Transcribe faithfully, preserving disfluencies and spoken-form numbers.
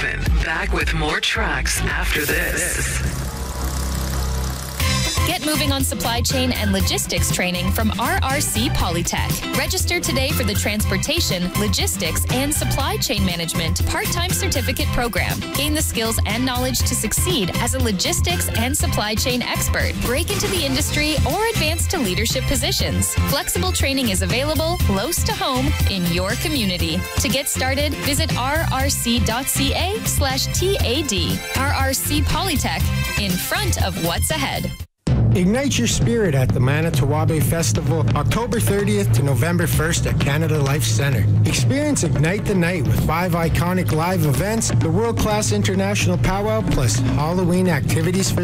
seven. Back with more tracks after this. Get moving on supply chain and logistics training from R R C Polytech. Register today for the Transportation, Logistics, and Supply Chain Management part-time certificate program. Gain the skills and knowledge to succeed as a logistics and supply chain expert. Break into the industry or advance to leadership positions. Flexible training is available close to home in your community. To get started, visit rrc.ca slash TAD. R R C Polytech, in front of what's ahead. Ignite your spirit at the Manitowabe Festival, October thirtieth to November first at Canada Life Centre. Experience Ignite the Night with five iconic live events, the world-class international powwow, plus Halloween activities for